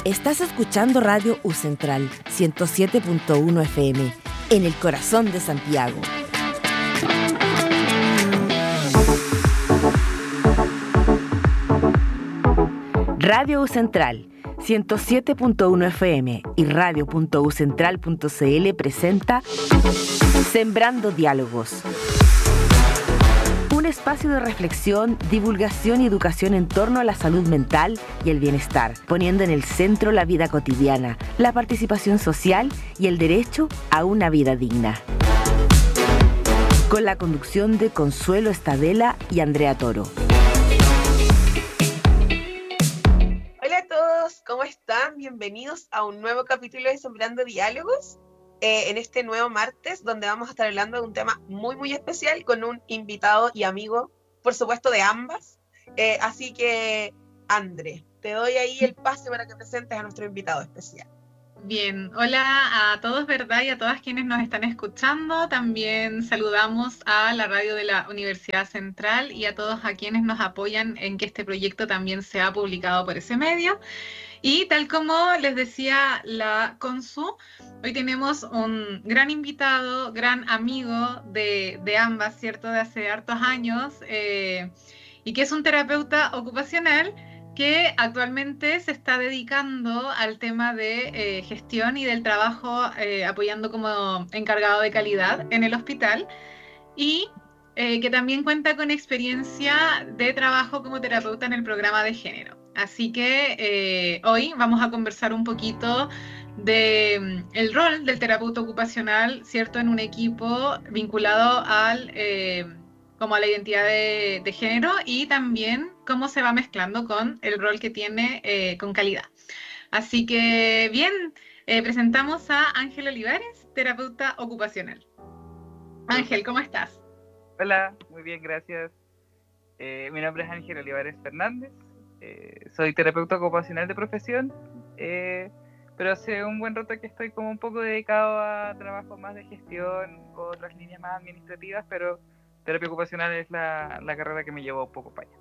Estás escuchando Radio U Central 107.1 FM, en el corazón de Santiago. Radio U Central 107.1 FM y radio.ucentral.cl presenta Sembrando Diálogos. Un espacio de reflexión, divulgación y educación en torno a la salud mental y el bienestar, poniendo en el centro la vida cotidiana, la participación social y el derecho a una vida digna. Con la conducción de Consuelo Estadela y Andrea Toro. Hola a todos, ¿cómo están? Bienvenidos a un nuevo capítulo de Sembrando Diálogos. En este nuevo martes, donde vamos a estar hablando de un tema muy especial con un invitado y amigo, por supuesto, de ambas. Así que, André, te doy ahí el pase para que presentes a nuestro invitado especial. Bien, hola a todos, ¿verdad? Y a todas quienes nos están escuchando. También saludamos a la radio de la Universidad Central y a todos a quienes nos apoyan en que este proyecto también sea publicado por ese medio. Y tal como les decía la Consu, hoy tenemos un gran invitado, gran amigo de ambas, ¿cierto? De hace hartos años, y que es un terapeuta ocupacional que actualmente se está dedicando al tema de gestión y del trabajo, apoyando como encargado de calidad en el hospital, y que también cuenta con experiencia de trabajo como terapeuta en el programa de género. Así que hoy vamos a conversar un poquito de el rol del terapeuta ocupacional, ¿cierto? En un equipo vinculado como a la identidad de género, y también cómo se va mezclando con el rol que tiene con calidad. Así que bien, presentamos a Ángel Olivares, terapeuta ocupacional. Ángel, ¿cómo estás? Hola, muy bien, gracias. Mi nombre es Ángel Olivares Fernández. Soy terapeuta ocupacional de profesión, pero hace un buen rato que estoy como un poco dedicado a trabajo más de gestión o otras líneas más administrativas, pero terapia ocupacional es la carrera que me llevó un poco para allá.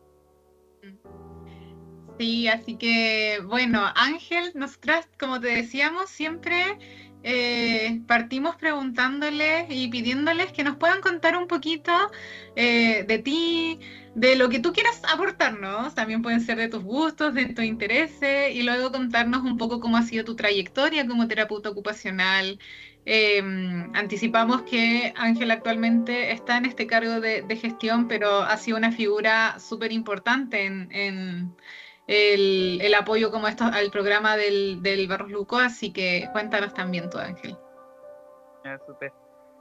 Sí, así que bueno, Ángel, nosotras, como te decíamos, siempre partimos preguntándoles y pidiéndoles que nos puedan contar un poquito de ti, de lo que tú quieras aportarnos. También pueden ser de tus gustos, de tus intereses, y luego contarnos un poco cómo ha sido tu trayectoria como terapeuta ocupacional. Anticipamos que Ángel actualmente está en este cargo de gestión, pero ha sido una figura súper importante en el apoyo como esto al programa del Barros Luco, así que cuéntanos también tú, Ángel. Súper.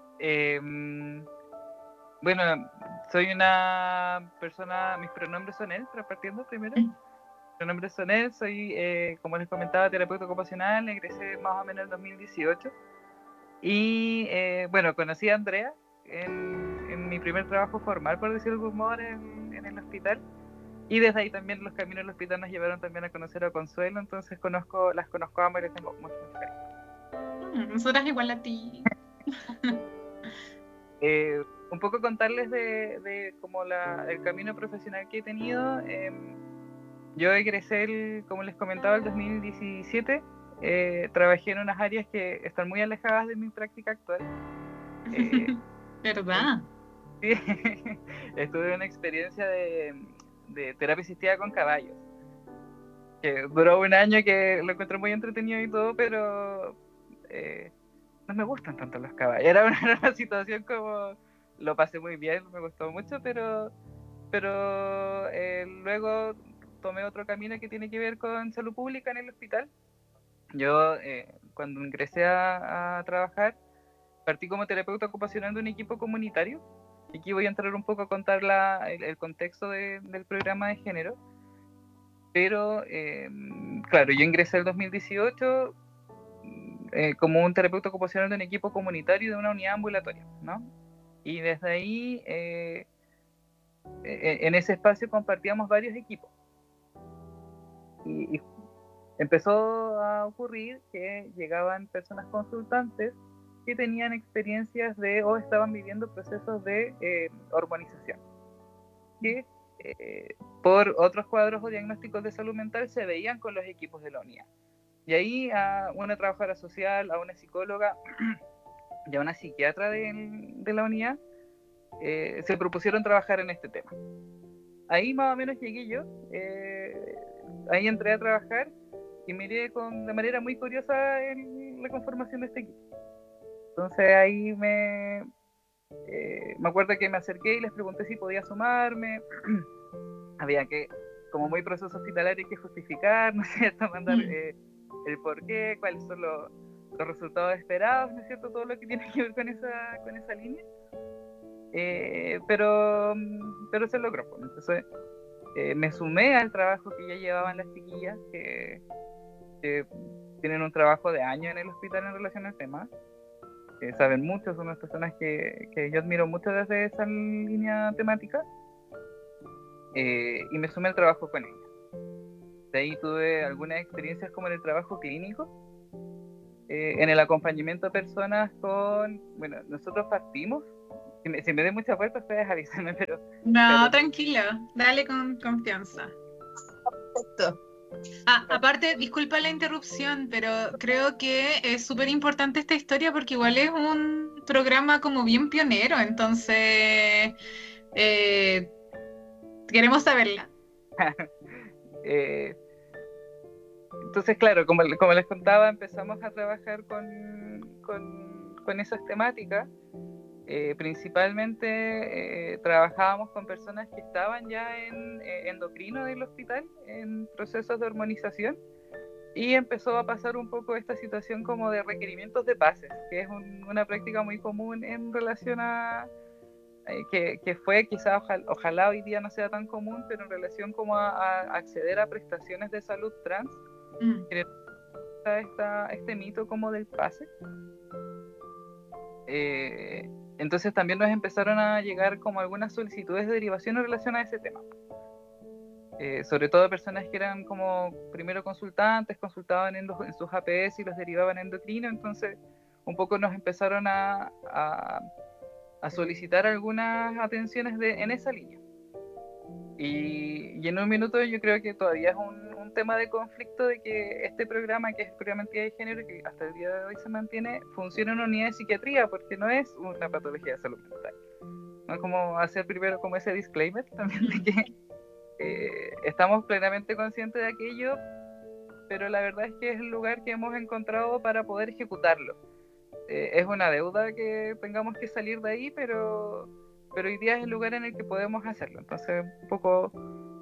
Bueno, soy una persona, mis pronombres son él, pero partiendo primero. Mis pronombres son él, soy, como les comentaba, terapeuta ocupacional, egresé más o menos en el 2018. Y bueno, conocí a Andrea en mi primer trabajo formal, por decirlo de algún modo, en el hospital. Y desde ahí también los caminos del hospital nos llevaron también a conocer a Consuelo, entonces las conozco a ambas y les tengo mucho cariño. Nosotras igual a ti. Un poco contarles de como el camino profesional que he tenido. Yo egresé, como les comentaba, el 2017. Trabajé en unas áreas que están muy alejadas de mi práctica actual. ¿Verdad? Sí, estuve en una experiencia de terapia asistida con caballos, que duró un año, que lo encontré muy entretenido y todo, pero no me gustan tanto los caballos. Era una situación como, lo pasé muy bien, me gustó mucho, pero luego tomé otro camino que tiene que ver con salud pública en el hospital. Yo cuando ingresé a trabajar, partí como terapeuta ocupacional de un equipo comunitario. Y aquí voy a entrar un poco a contar el contexto del programa de género. Pero, claro, yo ingresé el 2018 como un terapeuta ocupacional de un equipo comunitario de una unidad ambulatoria, ¿no? Y desde ahí, en ese espacio compartíamos varios equipos. Y empezó a ocurrir que llegaban personas consultantes que tenían experiencias o estaban viviendo procesos de hormonización, que por otros cuadros o diagnósticos de salud mental se veían con los equipos de la unidad. Y ahí a una trabajadora social, a una psicóloga y a una psiquiatra de la unidad se propusieron trabajar en este tema. Ahí más o menos llegué yo, ahí entré a trabajar y miré de manera muy curiosa en la conformación de este equipo. Entonces ahí me acuerdo que me acerqué y les pregunté si podía sumarme. Había que, como muy proceso hospitalario, hay que justificar, ¿no es cierto? Mandar el por qué, cuáles son los resultados esperados, ¿no es cierto? Todo lo que tiene que ver con esa línea. Pero se logró. Entonces me sumé al trabajo que ya llevaban las chiquillas, que tienen un trabajo de años en el hospital en relación al tema. Saben mucho, son unas personas que yo admiro mucho desde esa línea temática. Y me sumé al trabajo con ellas. De ahí tuve algunas experiencias como en el trabajo clínico, en el acompañamiento a personas bueno, nosotros partimos, si me doy mucha vuelta ustedes avísenme, pero... No, tranquilo, dale con confianza. Perfecto. Aparte, disculpa la interrupción, pero creo que es súper importante esta historia porque igual es un programa como bien pionero, entonces queremos saberla. Entonces, claro, como les contaba, empezamos a trabajar con esas temáticas. Principalmente trabajábamos con personas que estaban ya en endocrino del hospital, en procesos de hormonización, y empezó a pasar un poco esta situación como de requerimientos de pases, que es una práctica muy común en relación a que fue quizás, ojalá hoy día no sea tan común, pero en relación como a acceder a prestaciones de salud trans, este mito como del pase. Entonces también nos empezaron a llegar como algunas solicitudes de derivación en relación a ese tema. Sobre todo personas que eran como primero consultantes, consultaban en sus APS y los derivaban a endocrino, entonces un poco nos empezaron a solicitar algunas atenciones en esa línea. Y en un minuto yo creo que todavía es un tema de conflicto de que este programa, que es el programa de identidad de género, que hasta el día de hoy se mantiene, funciona en una unidad de psiquiatría porque no es una patología de salud mental. ¿No? Como hacer primero como ese disclaimer también de que estamos plenamente conscientes de aquello, pero la verdad es que es el lugar que hemos encontrado para poder ejecutarlo. Es una deuda que tengamos que salir de ahí, pero hoy día es el lugar en el que podemos hacerlo. Entonces, un poco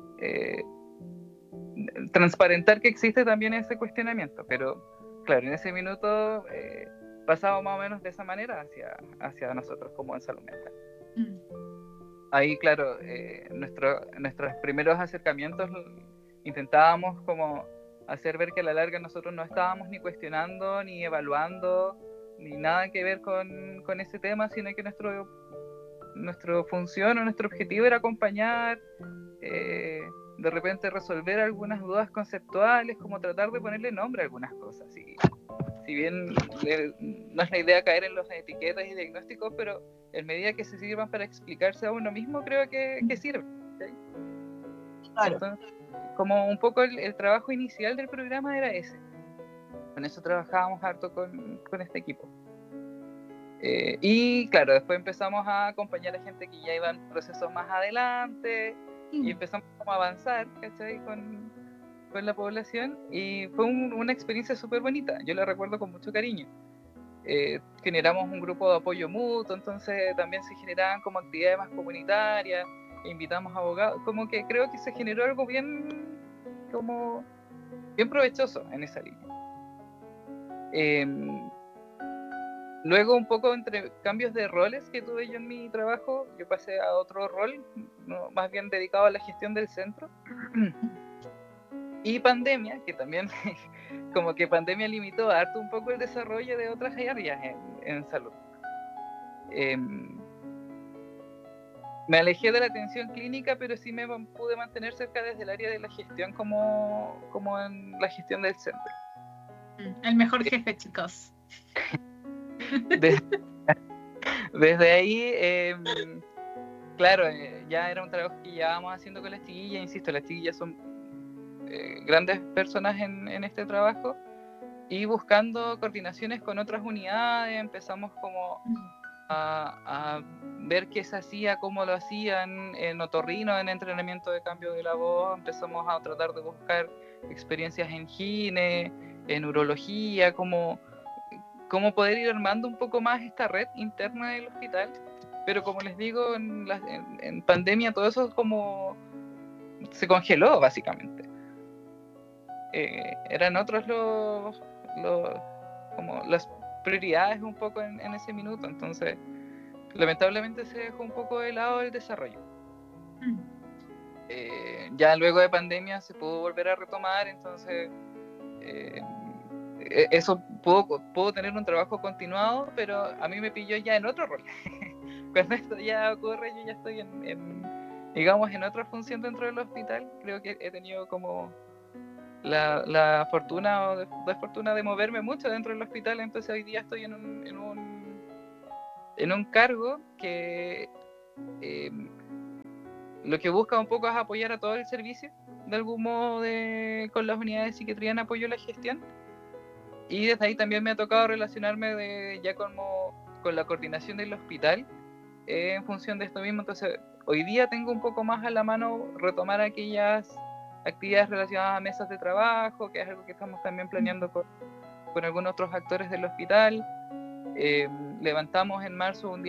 transparentar que existe también ese cuestionamiento, pero claro, en ese minuto pasaba más o menos de esa manera hacia nosotros como en salud mental. Ahí, claro, nuestros primeros acercamientos intentábamos como hacer ver que a la larga nosotros no estábamos ni cuestionando, ni evaluando, ni nada que ver con ese tema, sino que nuestra función o nuestro objetivo era acompañar, de repente resolver algunas dudas conceptuales, como tratar de ponerle nombre a algunas cosas. Si bien no es la idea caer en las etiquetas y diagnósticos, pero en medida que se sirvan para explicarse a uno mismo, creo que sirve. ¿Sí? Claro. Entonces, como un poco el trabajo inicial del programa era ese. Con eso trabajábamos harto con este equipo. Y claro, después empezamos a acompañar a gente que ya iba en procesos más adelante y empezamos como a avanzar, ¿cachai? Con la población, y fue una experiencia súper bonita. Yo la recuerdo con mucho cariño. Generamos un grupo de apoyo mutuo, entonces también se generaban como actividades más comunitarias, invitamos abogados, como que creo que se generó algo bien provechoso en esa línea. Luego, un poco entre cambios de roles que tuve yo en mi trabajo, yo pasé a otro rol, ¿no? Más bien dedicado a la gestión del centro. Y pandemia, que también como que pandemia limitó harto un poco el desarrollo de otras áreas en salud. Me alejé de la atención clínica, pero sí me pude mantener cerca desde el área de la gestión como en la gestión del centro. El mejor jefe, chicos. Desde ahí, claro, ya era un trabajo que llevábamos haciendo con las chiquillas, insisto, las chiquillas son grandes personas en este trabajo, y buscando coordinaciones con otras unidades, empezamos como a ver qué se hacía, cómo lo hacían en otorrino, en entrenamiento de cambio de la voz, empezamos a tratar de buscar experiencias en gine, en urología, cómo poder ir armando un poco más esta red interna del hospital. Pero como les digo, en pandemia todo eso como se congeló básicamente. Eran otros como las prioridades un poco en ese minuto, entonces lamentablemente se dejó un poco de lado el desarrollo. Ya luego de pandemia se pudo volver a retomar, entonces eso pudo tener un trabajo continuado, pero a mí me pilló ya en otro rol. Cuando esto ya ocurre, yo ya estoy digamos, en otra función dentro del hospital. Creo que he tenido como la fortuna o desfortuna de moverme mucho dentro del hospital, entonces hoy día estoy en un cargo que lo que busca un poco es apoyar a todo el servicio, de algún modo, con las unidades de psiquiatría en apoyo a la gestión, y desde ahí también me ha tocado relacionarme ya con la coordinación del hospital en función de esto mismo. Entonces hoy día tengo un poco más a la mano retomar aquellas actividades relacionadas a mesas de trabajo, que es algo que estamos también planeando con algunos otros actores del hospital. Levantamos en marzo un día